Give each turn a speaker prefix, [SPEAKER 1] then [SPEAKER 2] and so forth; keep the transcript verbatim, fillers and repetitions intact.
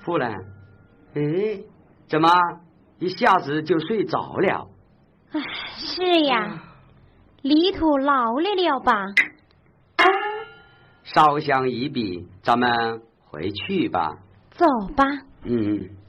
[SPEAKER 1] 夫人，哎，怎么一下子就睡着了？
[SPEAKER 2] 哎，是呀，里头劳累了吧？
[SPEAKER 1] 烧香一笔，咱们回去吧。
[SPEAKER 2] 走吧。
[SPEAKER 1] 嗯。